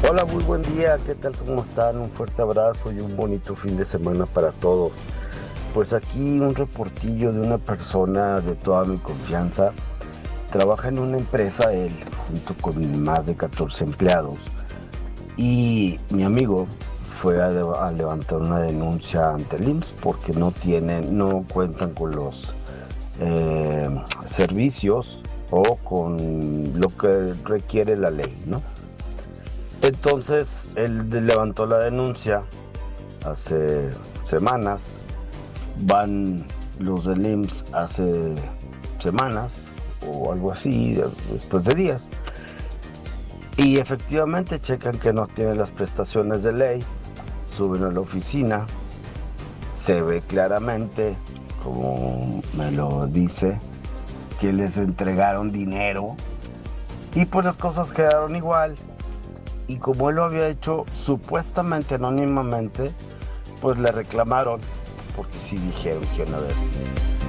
Hola, muy buen día, ¿qué tal? ¿Cómo están? Un fuerte abrazo y un bonito fin de semana para todos. Pues aquí un reportillo de una persona de toda mi confianza. Trabaja en una empresa, él, junto con más de 14 empleados. Y mi amigo fue a levantar una denuncia ante el IMSS porque no cuentan con los servicios o con lo que requiere la ley, ¿no? Entonces él levantó la denuncia hace semanas, van los del IMSS hace semanas o algo así, después de días, y efectivamente checan que no tiene las prestaciones de ley, suben a la oficina, se ve claramente, como me lo dice, que les entregaron dinero y pues las cosas quedaron igual. Y como él lo había hecho supuestamente anónimamente, pues le reclamaron, porque sí dijeron que una vez